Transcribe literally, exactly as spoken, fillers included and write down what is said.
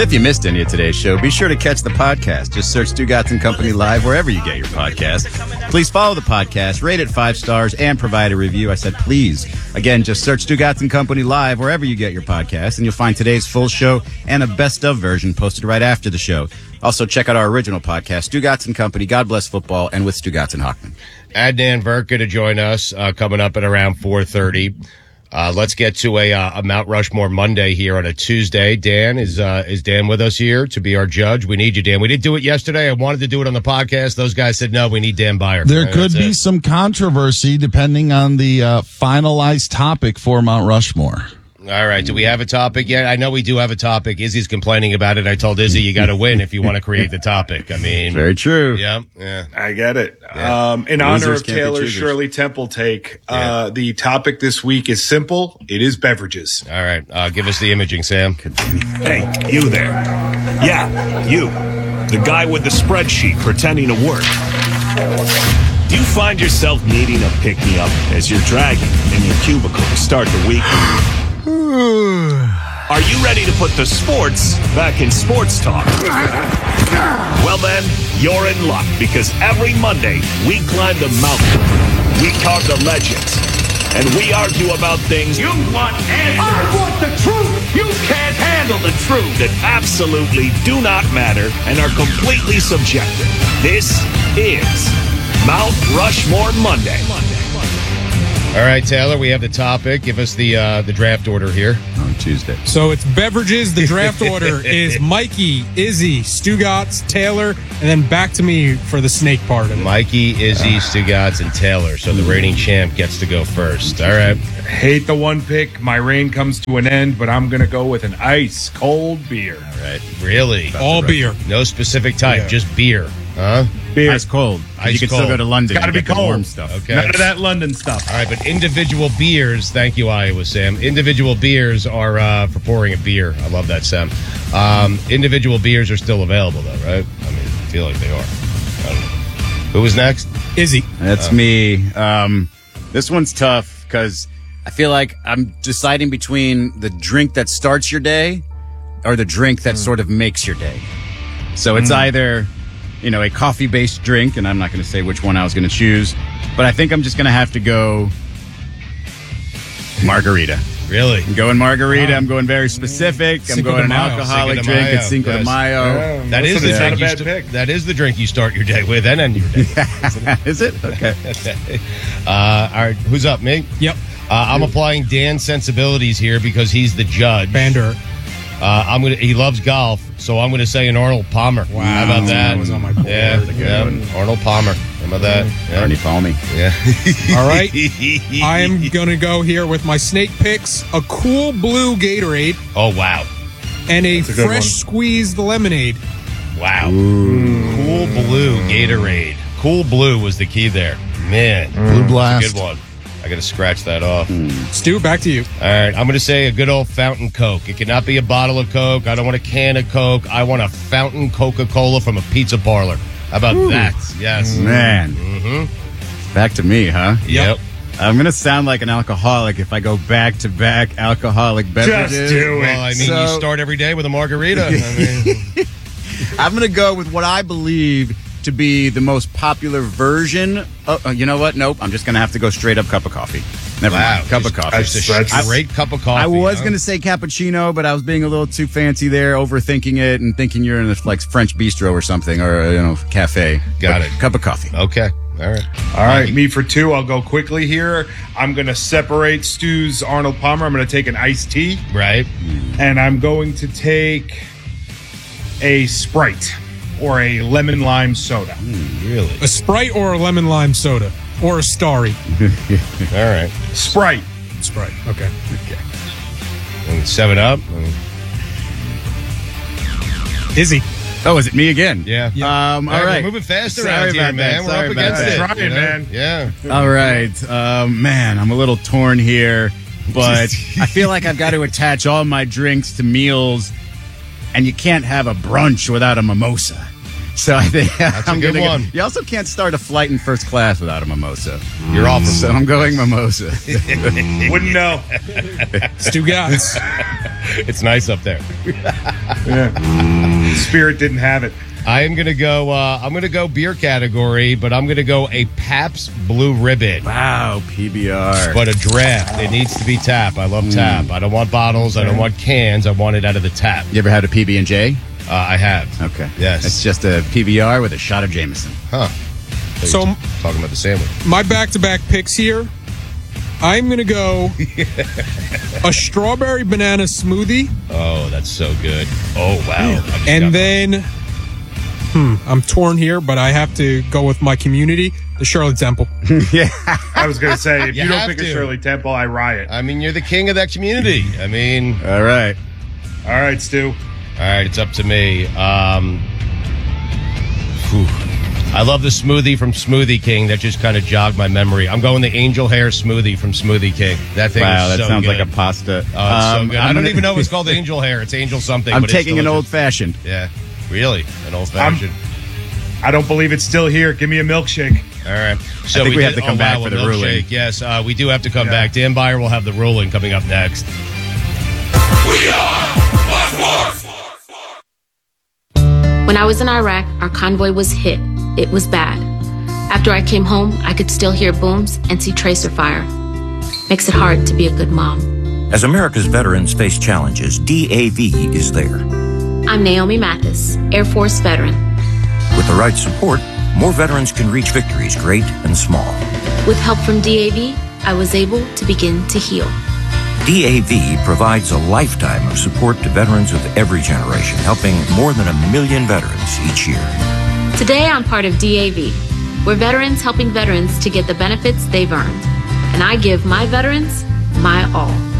if you missed any of today's show, be sure to catch the podcast. Just search Stugatz and Company Live wherever you get your podcast. Please follow the podcast, rate it five stars, and provide a review. I said please. Again, just search Stugatz and Company Live wherever you get your podcast, and you'll find today's full show and a best-of version posted right after the show. Also, check out our original podcast, Stugatz and Company, God Bless Football, and with Stugatz and Hockman. Add Dan Verka to join us uh, coming up at around four thirty. Uh, let's get to a, uh, a Mount Rushmore Monday here on a Tuesday. Dan, is uh, is Dan with us here to be our judge? We need you, Dan. We didn't do it yesterday. I wanted to do it on the podcast. Those guys said, no, we need Dan Byer. There And could be it. some controversy depending on the uh, finalized topic for Mount Rushmore. All right. Do we have a topic yet? I know we do have a topic. Izzy's complaining about it. I told Izzy, you got to win if you want to create the topic. I mean, very true. Yeah. Yeah. I get it. Yeah. Um, in honor Losers of can't be Taylor's choosers. Shirley Temple take, Yeah. uh, the topic this week is simple. It is beverages. All right. Uh, give us the imaging, Sam. Hey, you there. Yeah, you. The guy with the spreadsheet pretending to work. Do you find yourself needing a pick-me-up as you're dragging in your cubicle to start the week? Are you ready to put the sports back in sports talk? Well then, you're in luck, because every Monday we climb the mountain, we carve the legends, and we argue about things you want answers. I want the truth. You can't handle the truth that absolutely do not matter and are completely subjective. This is Mount Rushmore Monday. All right, Taylor, we have the topic. Give us the uh, the draft order here. On Tuesday. So it's beverages. The draft order is Mikey, Izzy, Stugatz, Taylor, and then back to me for the snake part of it. Mikey, Izzy, Stugatz, and Taylor. So the reigning champ gets to go first. All right. Hate the one pick. My reign comes to an end, but I'm going to go with an ice cold beer. All right. Really? All beer. No specific type, Yeah. just beer. Huh? Beer. Ice cold. Ice you can cold. still go to London. Gotta and be get the cold. warm stuff. Okay. None of that London stuff. All right, but individual beers, thank you, Iowa, Sam. Individual beers are uh, for pouring a beer. I love that, Sam. Um, individual beers are still available, though, right? I mean, I feel like they are. I don't know. Who was next? Izzy. That's me. Um, this one's tough because I feel like I'm deciding between the drink that starts your day or the drink that sort of makes your day. So it's either, you know, a coffee-based drink, and I'm not going to say which one I was going to choose, but I think I'm just going to have to go margarita. Really? I'm going margarita. I'm going very specific. I'm Cinco going de an Mayo. alcoholic Cinco de drink. Mayo. It's Cinco de Yes. Mayo. That is Listen, the it's drink not a you bad st- pick. That is the drink you start your day with and end your day. Is it? Okay. Uh, all right, who's up, me? Yep. Uh, I'm applying Dan's sensibilities here because he's the judge. Bander. Uh, I'm gonna. He loves golf, so I'm gonna say an Arnold Palmer. Wow. How about that? That was on my board. Yeah, That's a good yeah. one. Arnold Palmer. How about that? Yeah. Arnie Palmy. Yeah. All right. I am going to go here with my snake picks, a cool blue Gatorade, Oh wow, and a, a good fresh one. squeezed lemonade. wow. Cool blue Gatorade. Cool blue was the key there. Man, Blue Blast. good one. I got to scratch that off. Stu, back to you. All right, I'm going to say a good old fountain Coke. It cannot be a bottle of Coke. I don't want a can of Coke. I want a fountain Coca-Cola from a pizza parlor. How about that? Yes. Man. Mm-hmm. Back to me, huh? Yep. I'm going to sound like an alcoholic if I go back to back alcoholic beverages. do it. Well, I mean, So- you start every day with a margarita. I mean, I'm going to go with what I believe to be the most popular version. Of, uh, you know what? Nope. I'm just going to have to go straight up cup of coffee. Never wow. mind. Cup Just- of coffee. Just a That's- straight cup of coffee. I was huh? going to say cappuccino, but I was being a little too fancy there, overthinking it and thinking you're in a like French bistro or something or, you know, cafe. Got But it. Cup of coffee. Okay. All right. All right, me for two. I'll go quickly here. I'm going to separate Stu's Arnold Palmer. I'm going to take an iced tea, Right. and I'm going to take a Sprite or a lemon lime soda. Really? A Sprite or a lemon lime soda? Or a Starry? All right. Sprite. Sprite. Okay. And seven up. Izzy. Oh, is it me again? Yeah. Um, all All right, right. we're moving fast Sorry around here, about man. that. We're Sorry up about against that. it. Trying, you know? man. Yeah. All right. Um, man, I'm a little torn here, but I feel like I've got to attach all my drinks to meals, and you can't have a brunch without a mimosa. So I think That's a I'm good gonna go- one. you also can't start a flight in first class without a mimosa. You're off. So I'm going mimosa. Wouldn't know. Stu Gatz. It's nice up there. Yeah. Spirit didn't have it. I am gonna go. Uh, I'm gonna go beer category, but I'm gonna go a Pabst Blue Ribbon. Wow, P B R. But a draft. It needs to be tap. I love tap. I don't want bottles. I don't want cans. I want it out of the tap. You ever had a P B and J? Uh, I have. Okay. Yes. It's just a P B R with a shot of Jameson. Huh. So Talking about the sandwich. my back-to-back picks here. I'm going to go a strawberry banana smoothie. Oh, that's so good. Oh, wow. I just got- And then, hmm, I'm torn here, but I have to go with my community, the Shirley Temple. Yeah. I was going to say, if You you, don't have pick to. a Shirley Temple, I riot. I mean, you're the king of that community. I mean, All right. All right, Stu. all right, it's up to me. Um, whew. I love the smoothie from Smoothie King. That just kind of jogged my memory. I'm going the angel hair smoothie from Smoothie King. That thing Wow, is that so sounds good. like a pasta. Oh, it's Um, so good. I'm I don't gonna- even know if it's called angel hair. It's angel something. I'm but it's taking an delicious. old fashioned. Yeah, really, an old fashioned. I don't believe it's still here. Give me a milkshake. All right. So think we have did- to come oh, back wow, for a the ruling. milkshake. Yes, uh, we do have to come Yeah. back. Dan Byer will have the ruling coming up next. When I was in Iraq, our convoy was hit. It was bad. After I came home, I could still hear booms and see tracer fire. Makes it hard to be a good mom. As America's veterans face challenges, D A V is there. I'm Naomi Mathis, Air Force veteran. With the right support, more veterans can reach victories, great and small. With help from D A V, I was able to begin to heal. D A V provides a lifetime of support to veterans of every generation, helping more than a million veterans each year. Today, I'm part of D A V. We're veterans helping veterans to get the benefits they've earned. And I give my veterans my all.